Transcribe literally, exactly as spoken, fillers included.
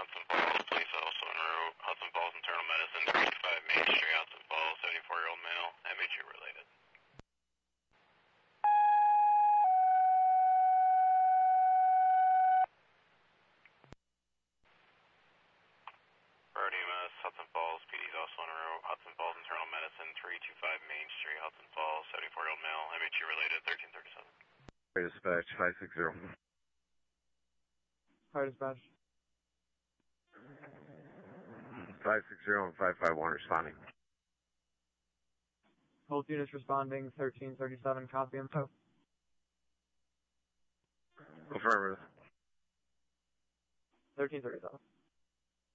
Hudson Falls, police also en route. Hudson Falls Internal Medicine, three two five Main Street, Hudson Falls, seventy-four-year-old male, M H U related. Priority E M S, Hudson Falls, P D's also en route. Hudson Falls Internal Medicine, three two five Main Street, Hudson Falls, seventy-four-year-old male, M H U related, thirteen thirty-seven. Dispatch, five six zero. Hi, dispatch. five six zero and five five one responding. Both units responding, thirteen thirty-seven, copy info. Affirmative. thirteen thirty-seven.